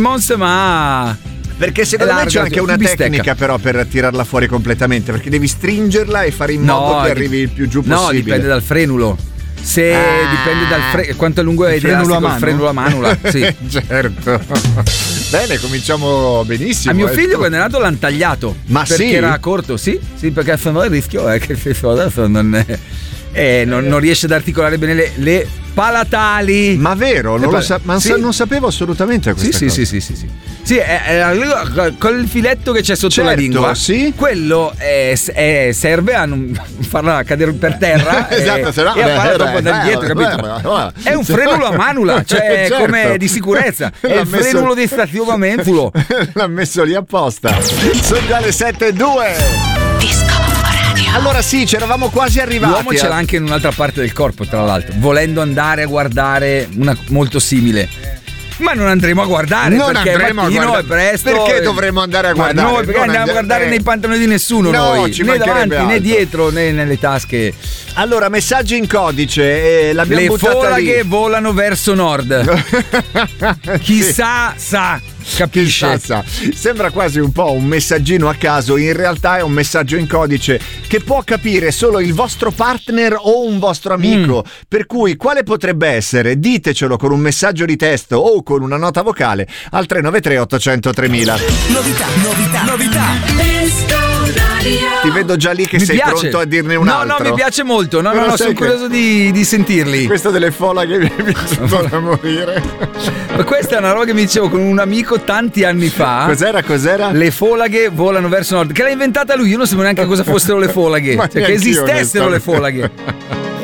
Simmons, ma perché secondo me c'è anche una tecnica però per tirarla fuori completamente, perché devi stringerla e fare in modo che arrivi il più giù possibile. No, dipende dal frenulo. Se dipende dal quanto lungo è il frenulo a manula. Sì. Certo. Bene, cominciamo benissimo. A mio figlio quando è nato l'hanno tagliato. Ma perché era corto, sì, perché il rischio è che adesso non riesce ad articolare bene le palatali. Ma vero? Non sapevo assolutamente questa cosa. Sì. Sì, con il filetto che c'è sotto la lingua, sì. Quello serve a non farla cadere per terra. Esatto, se no, e a farla dopo andare dietro, capito? È un frenulo a manula, cioè certo. Come di sicurezza. È il frenulo di statioventulo. L'ha messo lì apposta. Sono già le 7:02. Disco Radio. Allora sì, c'eravamo quasi arrivati. L'uomo ce l'ha anche in un'altra parte del corpo, tra l'altro, volendo andare a guardare una molto simile. Ma non andremo a guardare, perché mattino è presto. Perché dovremmo andare a guardare? Noi perché andiamo a guardare nei pantaloni di nessuno, noi né davanti altro. né dietro né nelle tasche. Allora, messaggi in codice, l'abbiamo buttata lì. Le folaghe volano verso nord. Chissà sa. Capisce? Sembra quasi un po' un messaggino a caso, in realtà è un messaggio in codice che può capire solo il vostro partner o un vostro amico, per cui quale potrebbe essere? Ditecelo con un messaggio di testo o con una nota vocale al 393 800 3000. Novità. Ti vedo già lì che sei pronto a dirne un altro. No, mi piace molto. No, sono curioso di sentirli. Questo delle folaghe mi è piaciuto da morire. Ma questa è una roba che mi dicevo con un amico tanti anni fa. Cos'era? Le folaghe volano verso nord. Che l'ha inventata lui. Io non sapevo neanche cosa fossero le folaghe. Cioè, che esistessero le folaghe.